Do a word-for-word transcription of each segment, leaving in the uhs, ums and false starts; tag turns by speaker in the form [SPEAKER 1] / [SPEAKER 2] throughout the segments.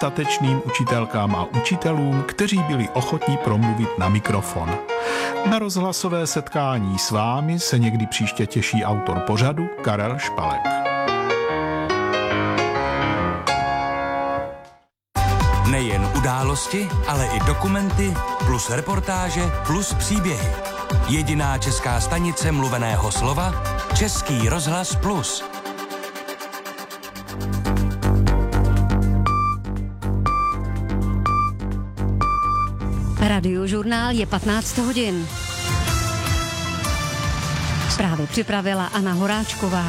[SPEAKER 1] statečným učitelkám a učitelům, kteří byli ochotní promluvit na mikrofon. Na rozhlasové setkání s vámi se někdy příště těší autor pořadu Karel Špalek.
[SPEAKER 2] Nejen události, ale i dokumenty, plus reportáže, plus příběhy. Jediná česká stanice mluveného slova, Český rozhlas Plus.
[SPEAKER 3] Radiožurnál je patnáct hodin. Zprávy připravila Anna Horáčková.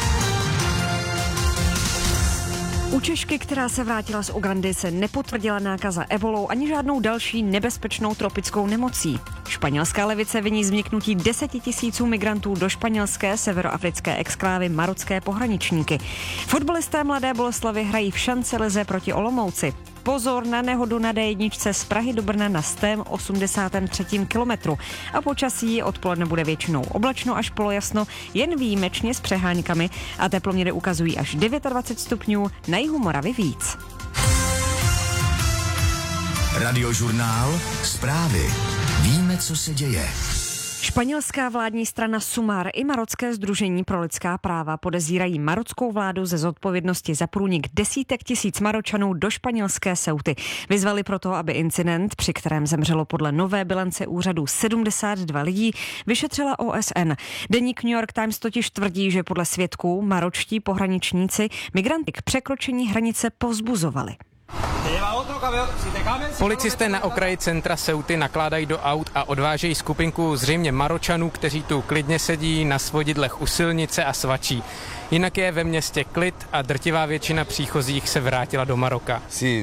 [SPEAKER 3] U Češky, která se vrátila z Ugandy, se nepotvrdila nákaza ebolou ani žádnou další nebezpečnou tropickou nemocí. Španělská levice viní změknutí desetitisíců migrantů do španělské severoafrické exklávy marocké pohraničníky. Fotbalisté Mladé Boleslavi hrají v šance lize proti Olomouci. Pozor na nehodu na dé jedna z Prahy do Brna na sto osmdesátém třetím kilometru. A počasí odpoledne bude většinou oblačno až polojasno, jen výjimečně s přeháňkami a teploměry ukazují až dvacet devět stupňů, na jihu Moravy víc.
[SPEAKER 2] Radiožurnál, zprávy. Víme, co se děje.
[SPEAKER 3] Španělská vládní strana Sumar i marocké sdružení pro lidská práva podezírají marockou vládu ze zodpovědnosti za průnik desítek tisíc Maročanů do španělské Ceuty. Vyzvali proto, aby incident, při kterém zemřelo podle nové bilance úřadu sedmdesát dva lidí, vyšetřila O S N. Deník New York Times totiž tvrdí, že podle svědků maročtí pohraničníci migranty k překročení hranice povzbuzovali.
[SPEAKER 4] Policisté na okraji centra Ceuty nakládají do aut a odvážejí skupinku zřejmě Maročanů, kteří tu klidně sedí na svodidlech u silnice a svačí. Jinak je ve městě klid a drtivá většina příchozích se vrátila do Maroka.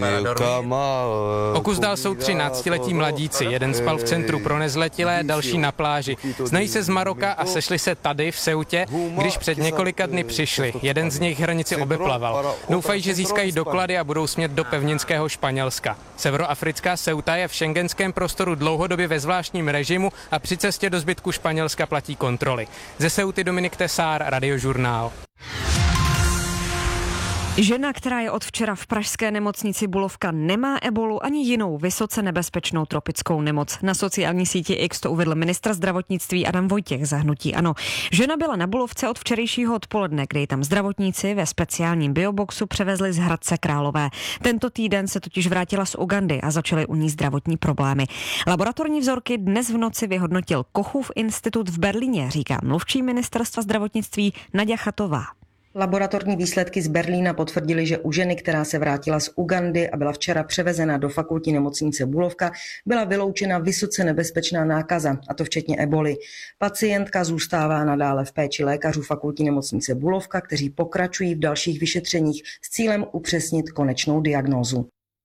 [SPEAKER 4] Okus dal jsou třináctiletí mladíci, jeden spal v centru pro nezletilé, další na pláži. Znají se z Maroka a sešli se tady v Ceutě, když před několika dny přišli. Jeden z nich hranici obeplaval. Doufají, že získají doklady a budou smět do pevninského Španělska. Severoafrická Ceuta je v schengenském prostoru dlouhodobě ve zvláštním režimu a při cestě do zbytku Španělska platí kontroly. Ze Ceuty Dominik Tesár, Radiožurnál.
[SPEAKER 3] Žena, která je od včera v pražské nemocnici Bulovka, nemá ebolu ani jinou vysoce nebezpečnou tropickou nemoc. Na sociální síti X to uvedl ministr zdravotnictví Adam Vojtěch za hnutí ANO. Žena byla na Bulovce od včerejšího odpoledne, kdy tam zdravotníci ve speciálním bioboxu převezli z Hradce Králové. Tento týden se totiž vrátila z Ugandy a začaly u ní zdravotní problémy. Laboratorní vzorky dnes v noci vyhodnotil Kochův institut v Berlíně, říká mluvčí ministerstva zdravotnictví Naďa Chatová.
[SPEAKER 5] Laboratorní výsledky z Berlína potvrdily, že u ženy, která se vrátila z Ugandy a byla včera převezena do fakultní nemocnice Bulovka, byla vyloučena vysoce nebezpečná nákaza, a to včetně eboli. Pacientka zůstává nadále v péči lékařů fakultní nemocnice Bulovka, kteří pokračují v dalších vyšetřeních s cílem upřesnit konečnou diagnózu.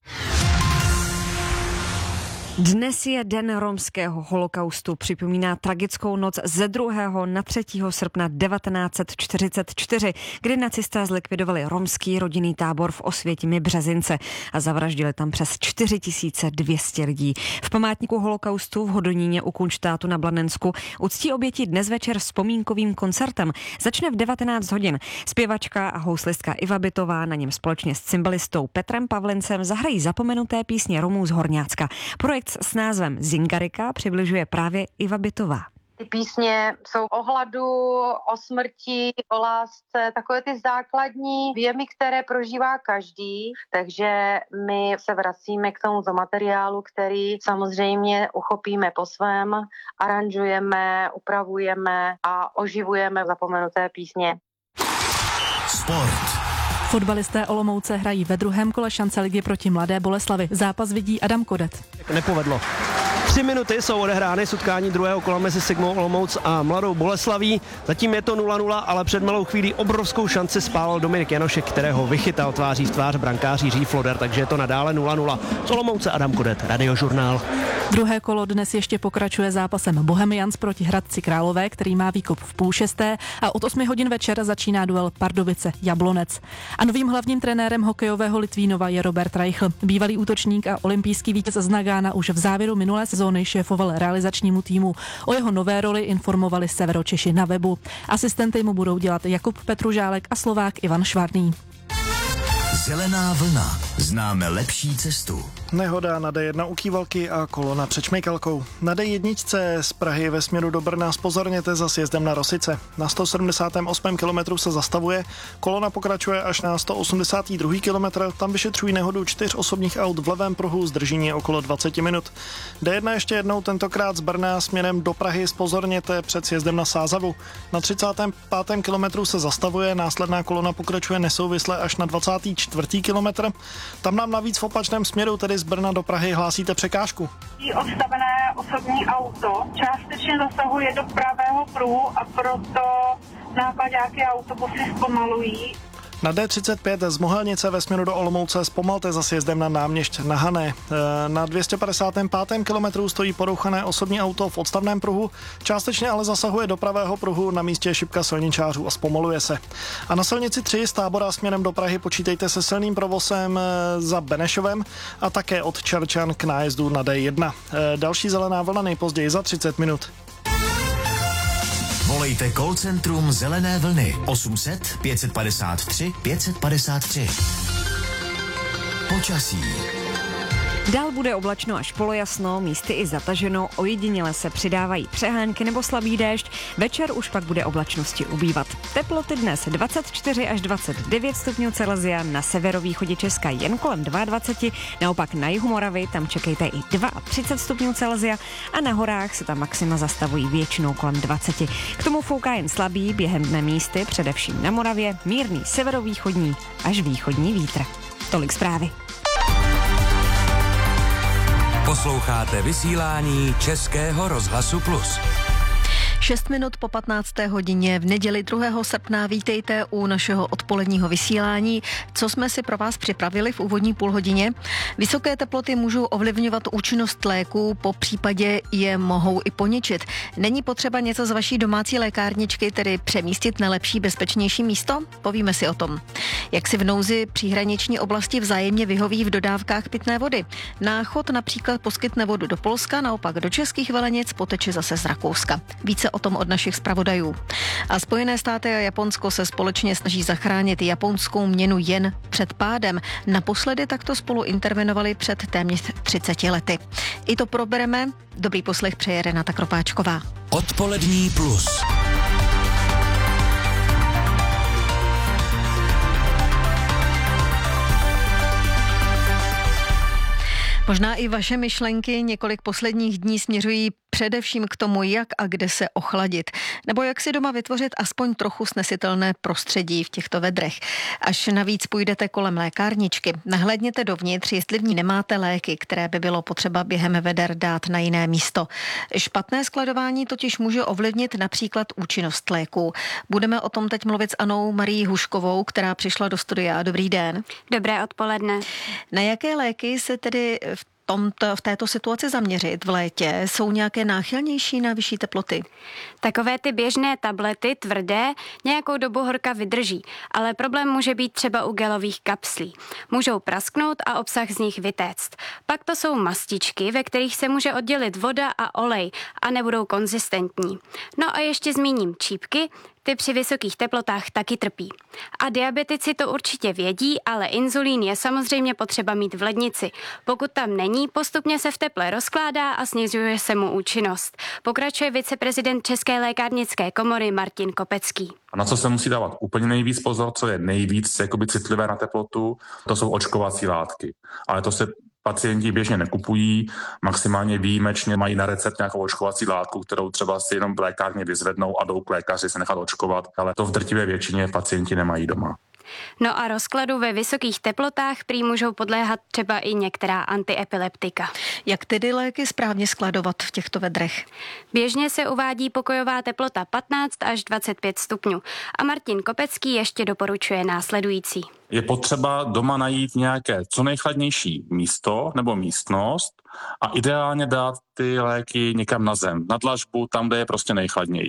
[SPEAKER 3] Dnes je den romského holokaustu, připomíná tragickou noc ze druhého na třetího srpna devatenáct set čtyřicet čtyři, kdy nacisté zlikvidovali romský rodinný tábor v Osvětimi Březince a zavraždili tam přes čtyři tisíce dvě stě lidí. V památníku holokaustu v Hodoníně u Kunštátu na Blanensku uctí oběti dnes večer vzpomínkovým koncertem. Začne v devatenáct hodin. Zpěvačka a houslistka Iva Bitová na něm společně s cymbalistou Petrem Pavlincem zahrají zapomenuté písně Romů z Horňácka. Projekt s názvem Zingarika přibližuje právě Iva Bitová.
[SPEAKER 6] Ty písně jsou o hladu, o smrti, o lásce, takové ty základní věmy, které prožívá každý, takže my se vracíme k tomuto materiálu, který samozřejmě uchopíme po svém, aranžujeme, upravujeme a oživujeme zapomenuté písně.
[SPEAKER 2] Sport.
[SPEAKER 7] Fotbalisté Olomouce hrají ve druhém kole šance ligy proti Mladé Boleslavi. Zápas vidí Adam Kodet.
[SPEAKER 8] Nepovedlo. Tři minuty jsou odehrány z utkání druhého kola mezi Sigmou Olomouc a Mladou Boleslaví. Zatím je to nula nula, ale před malou chvílí obrovskou šanci spálil Dominik Janošek, kterého vychytal tváří v tvář brankář Jiří Floder, takže je to nadále nula nula. Z Olomouce Adam Kodet, Radiožurnál.
[SPEAKER 7] Druhé kolo dnes ještě pokračuje zápasem Bohemians proti Hradci Králové, který má výkop v půl šesté, a od osmi hodin večer začíná duel Pardubice Jablonec. A novým hlavním trenérem hokejového Litvínova je Robert Reichl. Bývalý útočník a olympijský vítěz z Nagána už v závěru minulé sezóny šéfoval realizačnímu týmu. O jeho nové roli informovali Severočeši na webu. Asistenty mu budou dělat Jakub Petružálek a Slovák Ivan Švarný.
[SPEAKER 2] Zelená vlna.
[SPEAKER 9] Známe lepší cestu.
[SPEAKER 10] Nehoda na D jedna u Kývalky a kolona před Šmejkalkou. Na D jedna z Prahy ve směru do Brna zpozorněte za sjezdem na Rosice. Na sto sedmdesátém osmém kilometru se zastavuje, kolona pokračuje až na sto osmdesátém druhém kilometru, tam vyšetřují nehodu čtyř osobních aut v levém pruhu, zdržení je okolo dvacet minut. D jedna ještě jednou, tentokrát z Brna směrem do Prahy zpozorněte před sjezdem na Sázavu. Na třicátém pátém kilometru se zastavuje, následná kolona pokračuje nesouvisle až na dvacátém čtvrtém kilometru. Tam nám navíc v opačném směru, tedy z Brna do Prahy, hlásíte překážku.
[SPEAKER 11] Odstavené osobní auto částečně zasahuje do pravého pruhu a proto náklaďáky a autobusy zpomalují.
[SPEAKER 10] Na D třicet pět z Mohelnice ve směru do Olomouce zpomalte za sjezdem na Náměšť na Hané. Na dvě stě padesátém pátém kilometru stojí porouchané osobní auto v odstavném pruhu, částečně ale zasahuje do pravého pruhu, na místě je šipka silničářů a zpomaluje se. A na silnici tři z Tábora směrem do Prahy počítejte se silným provozem za Benešovem a také od Čerčan k nájezdu na D jedna. Další zelená vlna nejpozději za třicet minut.
[SPEAKER 9] Volejte call centrum Zelené vlny osm set pět set padesát tři pět set padesát tři. Počasí.
[SPEAKER 3] Dál bude oblačno až polojasno, místy i zataženo, ojediněle se přidávají přehánky nebo slabý déšť, večer už pak bude oblačnosti ubývat. Teploty dnes dvacet čtyři až dvacet devět stupňů Celsia, na severovýchodě Česka jen kolem dvacet dva, naopak na jihu Moravy tam čekejte i třicet dva stupňů Celsia a na horách se tam maxima zastavují většinou kolem dvacet. K tomu fouká jen slabý, během dne místy, především na Moravě, mírný severovýchodní až východní vítr. Tolik zprávy.
[SPEAKER 2] Posloucháte vysílání Českého rozhlasu Plus.
[SPEAKER 7] šest minut po patnácté hodině v neděli druhého srpna vítejte u našeho odpoledního vysílání. Co jsme si pro vás připravili v úvodní půlhodině? Vysoké teploty můžou ovlivňovat účinnost léků, po případě je mohou i poničit. Není potřeba něco z vaší domácí lékárničky, tedy přemístit na lepší, bezpečnější místo? Povíme si o tom. Jak si v nouzi příhraniční oblasti vzájemně vyhoví v dodávkách pitné vody? Náchod například poskytne vodu do Polska, naopak do Českých Velenic poteče zase z Rakouska. Více o tom od našich zpravodajů. A Spojené státy a Japonsko se společně snaží zachránit japonskou měnu jen před pádem. Naposledy takto spolu intervenovali před téměř třiceti lety. I to probereme. Dobrý poslech přeje Renata Kropáčková.
[SPEAKER 2] Odpolední plus.
[SPEAKER 7] Možná i vaše myšlenky několik posledních dní směřují především k tomu, jak a kde se ochladit, nebo jak si doma vytvořit aspoň trochu snesitelné prostředí v těchto vedrech. Až navíc půjdete kolem lékárničky, nahlédněte dovnitř, jestli v ní nemáte léky, které by bylo potřeba během veder dát na jiné místo. Špatné skladování totiž může ovlivnit například účinnost léků. Budeme o tom teď mluvit s Anou Marií Huškovou, která přišla do studia. Dobrý den.
[SPEAKER 12] Dobré odpoledne.
[SPEAKER 7] Na jaké léky se tedy v tomto, v této situaci zaměřit v létě? Jsou nějaké náchylnější na vyšší teploty?
[SPEAKER 12] Takové ty běžné tablety, tvrdé, nějakou dobu horka vydrží, ale problém může být třeba u gelových kapslí. Můžou prasknout a obsah z nich vytéct. Pak to jsou mastičky, ve kterých se může oddělit voda a olej a nebudou konzistentní. No a ještě zmíním čípky, ty při vysokých teplotách taky trpí. A diabetici to určitě vědí, ale inzulín je samozřejmě potřeba mít v lednici. Pokud tam není, postupně se v teple rozkládá a snižuje se mu účinnost. Pokračuje viceprezident České lékárnické komory Martin Kopecký.
[SPEAKER 13] A na co se musí dávat úplně nejvíc pozor, co je nejvíc jakoby citlivé na teplotu, to jsou očkovací látky. Ale to se pacienti běžně nekupují, maximálně výjimečně mají na recept nějakou očkovací látku, kterou třeba si jenom v lékárně vyzvednou a jdou k lékaři se nechat očkovat, ale to v drtivé většině pacienti nemají doma.
[SPEAKER 12] No a rozkladu ve vysokých teplotách prý můžou podléhat třeba i některá antiepileptika.
[SPEAKER 7] Jak tedy léky správně skladovat v těchto vedrech?
[SPEAKER 12] Běžně se uvádí pokojová teplota patnáct až dvacet pět stupňů a Martin Kopecký ještě doporučuje následující.
[SPEAKER 13] Je potřeba doma najít nějaké co nejchladnější místo nebo místnost a ideálně dát ty léky někam na zem, na dlažbu, tam, kde je prostě nejchladněji.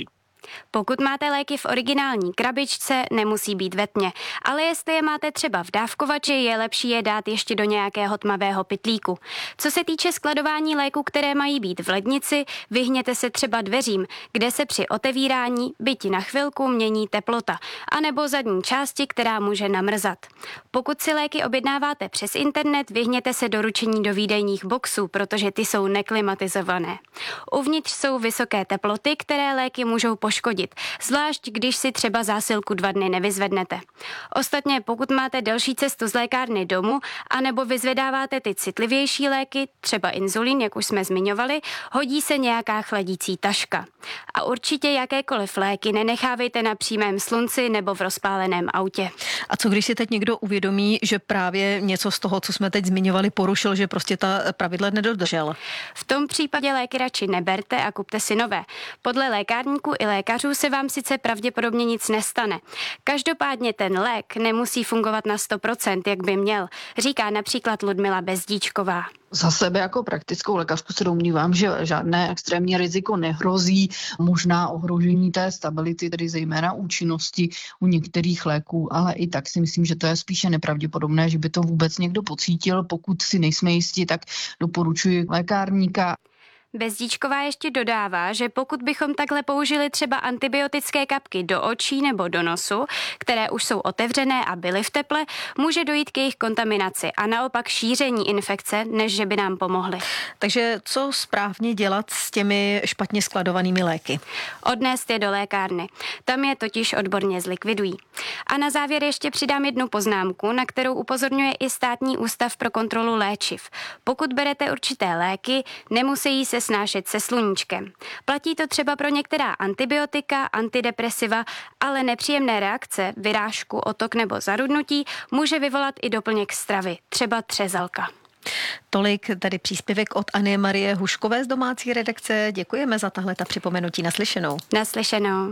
[SPEAKER 12] Pokud máte léky v originální krabičce, nemusí být ve tmě, ale jestli je máte třeba v dávkovači, je lepší je dát ještě do nějakého tmavého pytlíku. Co se týče skladování léků, které mají být v lednici, vyhněte se třeba dveřím, kde se při otevírání byť na chvilku mění teplota, anebo zadní části, která může namrzat. Pokud si léky objednáváte přes internet, vyhněte se doručení do výdejních boxů, protože ty jsou neklimatizované. Uvnitř jsou vysoké teploty, které léky můžou poškodit, zvlášť když si třeba zásilku dva dny nevyzvednete. Ostatně pokud máte delší cestu z lékárny domů, anebo vyzvedáváte ty citlivější léky, třeba inzulín, jak už jsme zmiňovali, hodí se nějaká chladící taška. A určitě jakékoliv léky nenechávejte na přímém slunci nebo v rozpáleném autě.
[SPEAKER 14] A co když si teď někdo uvědomí, že právě něco z toho, co jsme teď zmiňovali, porušil, že prostě ta pravidla nedodržel?
[SPEAKER 12] V tom případě léky radši neberte a kupte si nové. Podle lékárníků i lékařů se vám sice pravděpodobně nic nestane. Každopádně ten lék nemusí fungovat na sto procent, jak by měl, říká například Ludmila Bezdíčková.
[SPEAKER 15] Za sebe jako praktickou lékařku se domnívám, že žádné extrémní riziko nehrozí, možná ohrožení té stability, tedy zejména účinnosti u některých léků, ale i tak si myslím, že to je spíše nepravděpodobné, že by to vůbec někdo pocítil. Pokud si nejsme jistí, tak doporučuji lékárníka.
[SPEAKER 12] Bezdíčková ještě dodává, že pokud bychom takhle použili třeba antibiotické kapky do očí nebo do nosu, které už jsou otevřené a byly v teple, může dojít k jejich kontaminaci a naopak šíření infekce, než že by nám pomohly.
[SPEAKER 14] Takže co správně dělat s těmi špatně skladovanými léky?
[SPEAKER 12] Odnést je do lékárny. Tam je totiž odborně zlikvidují. A na závěr ještě přidám jednu poznámku, na kterou upozorňuje i Státní ústav pro kontrolu léčiv. Pokud berete určité léky, nemusí se snášet se sluníčkem. Platí to třeba pro některá antibiotika, antidepresiva, ale nepříjemné reakce, vyrážku, otok nebo zarudnutí může vyvolat i doplněk stravy, třeba třezalka.
[SPEAKER 14] Tolik tady příspěvek od Anny Marie Huškové z domácí redakce. Děkujeme za tahleta připomenutí. Naslyšenou.
[SPEAKER 12] Naslyšenou.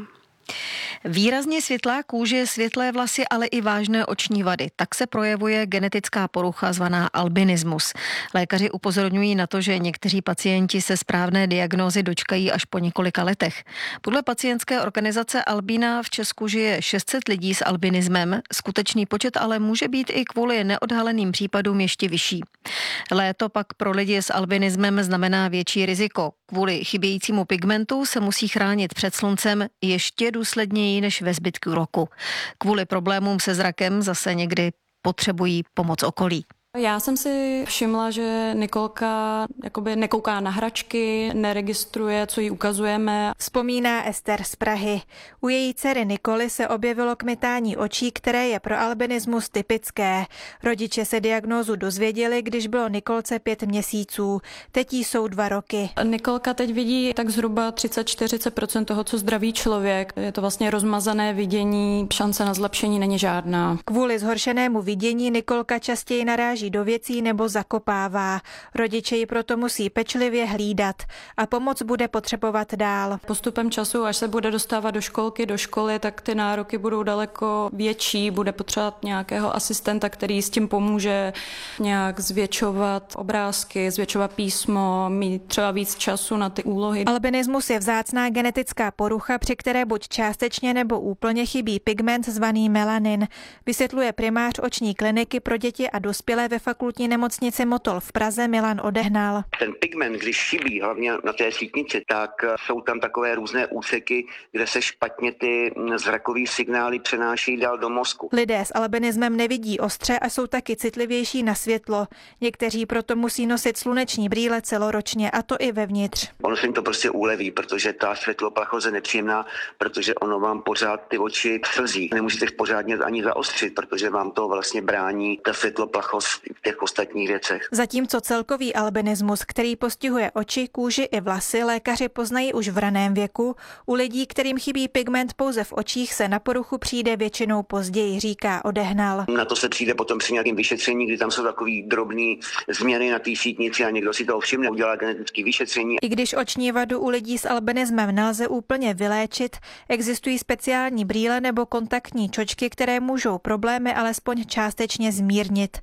[SPEAKER 14] Výrazně světlá kůže, světlé vlasy, ale i vážné oční vady. Tak se projevuje genetická porucha zvaná albinismus. Lékaři upozorňují na to, že někteří pacienti se správné diagnózy dočkají až po několika letech. Podle pacientské organizace Albína v Česku žije šest set lidí s albinismem. Skutečný počet ale může být i kvůli neodhaleným případům ještě vyšší. Léto pak pro lidi s albinismem znamená větší riziko. Kvůli chybějícímu pigmentu se musí chránit před sluncem ještě důsledněji než ve zbytku roku. Kvůli problémům se zrakem zase někdy potřebují pomoc okolí.
[SPEAKER 16] Já jsem si všimla, že Nikolka jakoby nekouká na hračky, neregistruje, co jí ukazujeme.
[SPEAKER 17] Vzpomíná Ester z Prahy. U její dcery Nikoly se objevilo kmitání očí, které je pro albinismus typické. Rodiče se diagnózu dozvěděli, když bylo Nikolce pět měsíců. Teď jí jsou dva roky.
[SPEAKER 16] Nikolka teď vidí tak zhruba třicet až čtyřicet procent toho, co zdravý člověk. Je to vlastně rozmazané vidění, šance na zlepšení není žádná.
[SPEAKER 17] Kvůli zhoršenému vidění Nikolka častěji naráží do věcí nebo zakopává. Rodiče ji proto musí pečlivě hlídat a pomoc bude potřebovat dál.
[SPEAKER 16] Postupem času, až se bude dostávat do školky, do školy, tak ty nároky budou daleko větší. Bude potřebovat nějakého asistenta, který s tím pomůže nějak zvětšovat obrázky, zvětšovat písmo, mít třeba víc času na ty úlohy.
[SPEAKER 17] Albinismus je vzácná genetická porucha, při které buď částečně nebo úplně chybí pigment zvaný melanin, vysvětluje primář oční kliniky pro děti a dospělé ve fakultní nemocnici Motol v Praze Milan Odehnal.
[SPEAKER 18] Ten pigment, když chybí, hlavně na té sítnici, tak jsou tam takové různé úseky, kde se špatně ty zrakové signály přenáší dál do mozku.
[SPEAKER 17] Lidé s albinismem nevidí ostře a jsou taky citlivější na světlo. Někteří proto musí nosit sluneční brýle celoročně, a to i vevnitř.
[SPEAKER 18] Ono se jim to prostě uleví, protože ta světloplachost je nepříjemná, protože ono vám pořád ty oči slzí. Nemůžete pořádně ani zaostřit, protože vám to vlastně brání ta světloplachost v těch ostatních věcech.
[SPEAKER 17] Zatímco celkový albinismus, který postihuje oči, kůži i vlasy, lékaři poznají už v raném věku, u lidí, kterým chybí pigment pouze v očích, se na poruchu přijde většinou později, říká Odehnal.
[SPEAKER 18] Na to se přijde potom při nějakém vyšetření, kdy tam jsou takový drobný změny na té sítnici a někdo si to všimne, udělá genetické vyšetření.
[SPEAKER 17] I když oční vadu u lidí s albinismem nelze úplně vyléčit, existují speciální brýle nebo kontaktní čočky, které můžou problémy alespoň částečně zmírnit.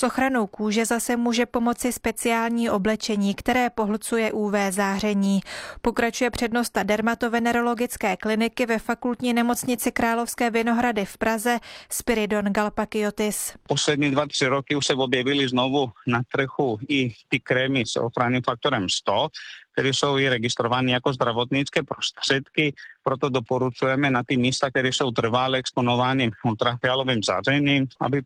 [SPEAKER 17] S ochranou kůže zase může pomoci speciální oblečení, které pohlcuje U V záření. Pokračuje přednosta dermatovenerologické kliniky ve fakultní nemocnici Královské Vinohrady v Praze Spiridon Galpakiotis.
[SPEAKER 19] Poslední dva, tři roky už se objevily znovu na trhu i ty krémy s ochranným faktorem sto, které jsou i registrovány jako zdravotnické prostředky, proto doporučujeme na ty místa, které jsou trvale exponovány ultrafialovým zářením, aby